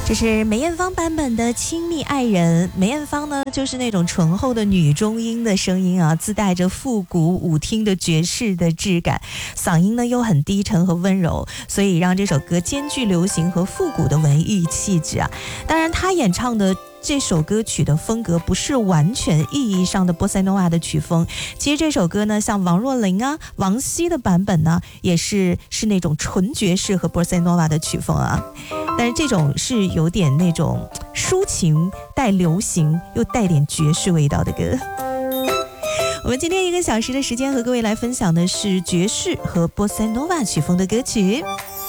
这是梅艳芳版本的《亲密爱人》。梅艳芳呢，就是那种醇厚的女中音的声音啊，自带着复古舞厅的爵士的质感，嗓音呢又很低沉和温柔，所以让这首歌兼具流行和复古的文艺气质啊。当然，她演唱的这首歌曲的风格不是完全意义上的波塞诺瓦的曲风，其实这首歌呢，像王若琳啊、王晰的版本呢，也是那种纯爵士和波塞诺瓦的曲风啊。但是这种是有点那种抒情带流行又带点爵士味道的歌。我们今天1个小时的时间和各位来分享的是爵士和波塞诺瓦曲风的歌曲。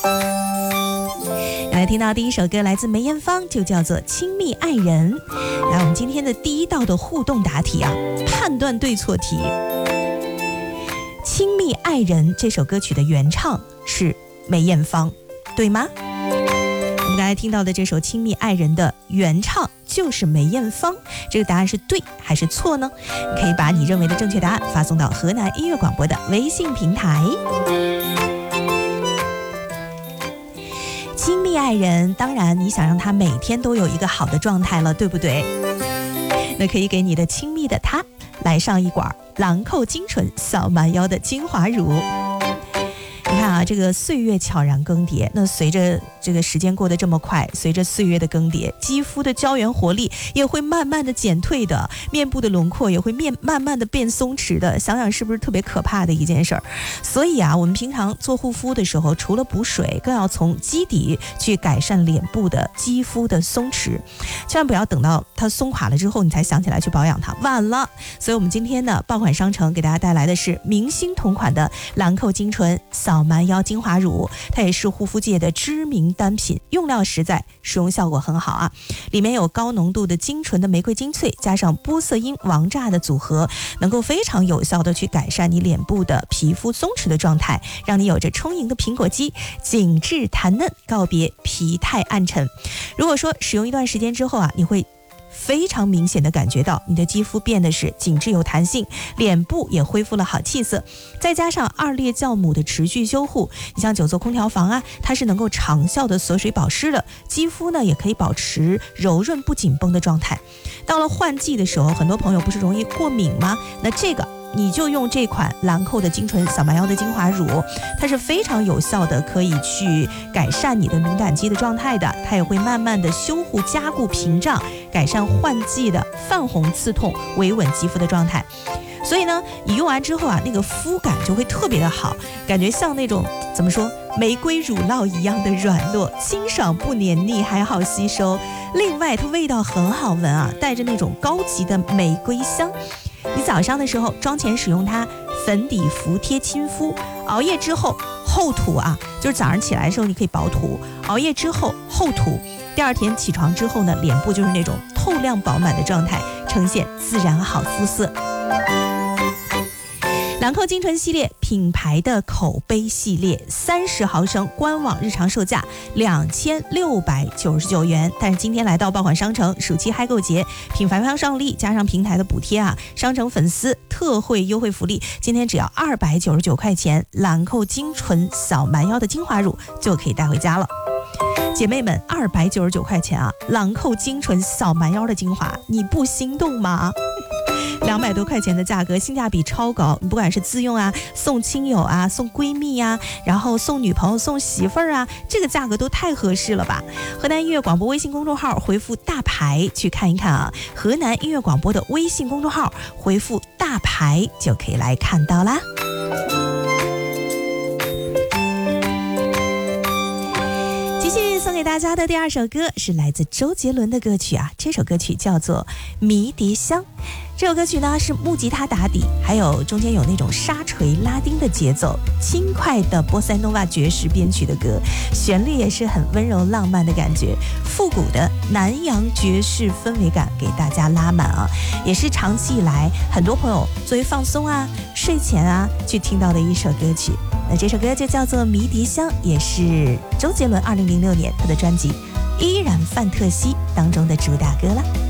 来听到第一首歌来自梅艳芳，就叫做《亲密爱人》。来，我们今天的第一道的互动答题啊，判断对错题。《亲密爱人》这首歌曲的原唱是梅艳芳，对吗？我们刚才听到的这首《亲密爱人》的原唱就是梅艳芳，这个答案是对还是错呢？你可以把你认为的正确答案发送到河南音乐广播的微信平台。亲密爱人，当然你想让他每天都有一个好的状态了，对不对？那可以给你的亲密的他来上一管兰蔻精纯小蛮腰的精华乳。你看啊，这个岁月悄然更迭，那随着这个时间过得这么快，随着岁月的更迭，肌肤的胶原活力也会慢慢的减退的，面部的轮廓也会慢慢的变松弛的，想想是不是特别可怕的一件事儿？所以啊，我们平常做护肤的时候，除了补水，更要从基底去改善脸部的肌肤的松弛，千万不要等到它松垮了之后你才想起来去保养它，晚了。所以我们今天呢，爆款商城给大家带来的是明星同款的兰蔻精纯小蛮腰精华乳，它也是护肤界的知名单品，用料实在，使用效果很好啊。里面有高浓度的精纯的玫瑰精粹，加上玻色因王炸的组合，能够非常有效的去改善你脸部的皮肤松弛的状态，让你有着充盈的苹果肌，紧致弹嫩，告别疲态暗沉。如果说使用一段时间之后啊，你会非常明显的感觉到你的肌肤变得是紧致有弹性，脸部也恢复了好气色，再加上2裂酵母的持续修护，你像久坐空调房啊，它是能够长效的锁水保湿的，肌肤呢也可以保持柔润不紧绷的状态。到了换季的时候，很多朋友不是容易过敏吗？那这个你就用这款兰蔻的精纯小蛮腰的精华乳，它是非常有效的，可以去改善你的敏感肌的状态的，它也会慢慢的修护加固屏障，改善换季的泛红刺痛，维稳肌肤的状态。所以呢，你用完之后啊，那个肤感就会特别的好，感觉像那种怎么说，玫瑰乳酪一样的软糯，清爽不黏腻，还好吸收。另外它味道很好闻啊，带着那种高级的玫瑰香。你早上的时候妆前使用它，粉底服贴亲肤，熬夜之后厚涂啊，就是早上起来的时候你可以薄涂，熬夜之后厚涂，第二天起床之后呢，脸部就是那种透亮饱满的状态，呈现自然好肤色。兰蔻精纯系列品牌的口碑系列，30毫升，官网日常售价2699元，但是今天来到爆款商城，暑期嗨购节，品牌方上力加上平台的补贴啊，商城粉丝特惠优惠福利，今天只要299块钱，兰蔻精纯小蛮腰的精华乳就可以带回家了。姐妹们，299块钱啊，兰蔻精纯小蛮腰的精华，你不心动吗？200多块钱的价格，性价比超高，你不管是自用啊，送亲友啊，送闺蜜啊，然后送女朋友送媳妇儿啊，这个价格都太合适了吧。河南音乐广播微信公众号回复大牌去看一看啊，河南音乐广播的微信公众号回复大牌就可以来看到啦。继续送给大家的第2首歌是来自周杰伦的歌曲啊，这首歌曲叫做《迷迭香》。这首歌曲呢是木吉他打底，还有中间有那种沙锤拉丁的节奏，轻快的波塞诺瓦爵士编曲的歌，旋律也是很温柔浪漫的感觉，复古的南洋爵士氛围感给大家拉满啊，也是长期以来很多朋友作为放松啊、睡前啊去听到的一首歌曲。那这首歌就叫做《迷迭香》，也是周杰伦2006年他的专辑《依然范特西》当中的主打歌了。